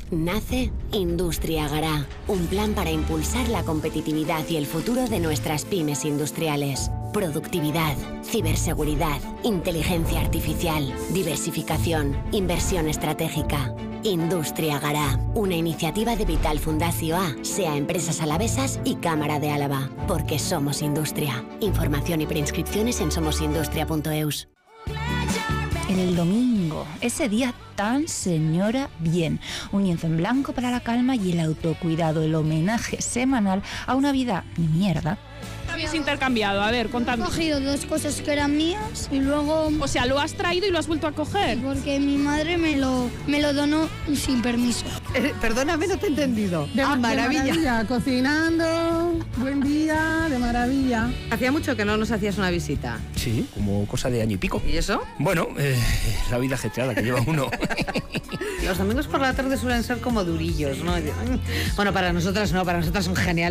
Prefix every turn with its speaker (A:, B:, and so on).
A: Nace Industria Gará, un plan para impulsar la competitividad y el futuro de nuestras pymes industriales. Productividad, ciberseguridad, inteligencia artificial, diversificación, inversión estratégica. Industria Gará, una iniciativa de Vital Fundació A, SEA Empresas Alavesas y Cámara de Álava. Porque somos industria. Información y preinscripciones en somosindustria.eus.
B: El domingo, ese día tan señora bien. Un lienzo en blanco para la calma y el autocuidado, el homenaje semanal a una vida de mierda.
C: Habéis intercambiado, a ver, contadme.
D: He cogido 2 cosas que eran mías y luego...
C: O sea, lo has traído y lo has vuelto a coger.
D: Porque mi madre me lo donó sin permiso.
E: Perdóname, no te he entendido. Maravilla.
F: De maravilla, cocinando, buen día, de maravilla.
E: Hacía mucho que no nos hacías una visita.
G: Sí, como cosa de año y pico.
E: ¿Y eso?
G: Bueno, la vida ajetreada que lleva uno.
E: Los domingos por la tarde suelen ser como durillos, ¿no? Bueno, para nosotras no, para nosotras son geniales.